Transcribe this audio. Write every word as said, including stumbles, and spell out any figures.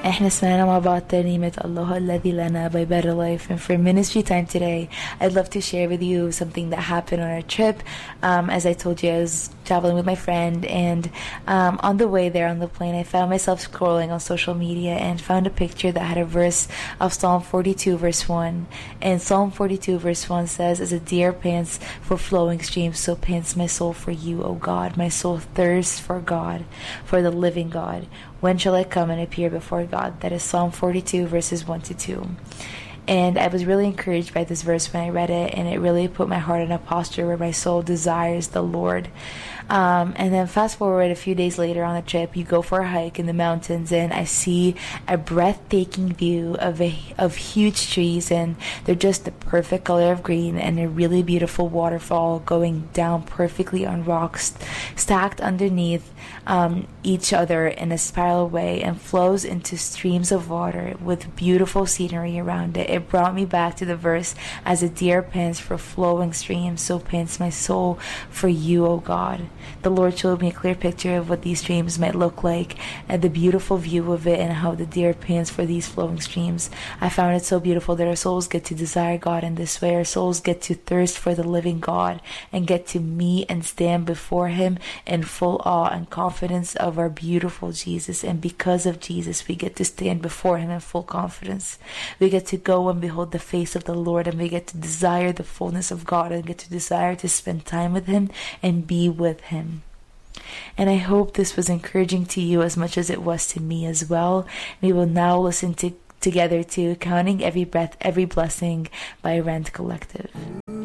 احنا سمعنا مع بعض ترنيمة الله الذي لنا by Better Life, and for ministry time today I'd love to share with you something that happened on our trip. Um, as I told you, I was traveling with my friend, and um, on the way there on the plane I found myself scrolling on social media and found a picture that had a verse of Psalm forty-two verse one. And Psalm forty-two verse one says, "As a deer pants for flowing streams, so pants my soul for you, O God. My soul thirsts for God, for the living God. When shall I come and appear before God?" That is Psalm forty-two verses one to two. And I was really encouraged by this verse when I read it, and it really put my heart in a posture where my soul desires the Lord. Um, and then fast forward a few days later on the trip, you go for a hike in the mountains, and I see a breathtaking view of a, of huge trees, and they're just the perfect color of green, and a really beautiful waterfall going down perfectly on rocks stacked underneath um, each other in a spiral way, and flows into streams of water with beautiful scenery around it. It brought me back to the verse, "As a deer pants for flowing streams, so pants my soul for you, O God." The Lord showed me a clear picture of what these streams might look like, and the beautiful view of it, and how the deer pants for these flowing streams. I found it so beautiful that our souls get to desire God in this way. Our souls get to thirst for the living God, and get to meet and stand before Him in full awe and confidence of our beautiful Jesus. And because of Jesus, we get to stand before Him in full confidence. We get to go and behold the face of the Lord, and we get to desire the fullness of God, and get to desire to spend time with Him and be with Him. And I hope this was encouraging to you as much as it was to me as well. We will now listen to together to "Counting Every Breath, Every Blessing" by Rent Collective.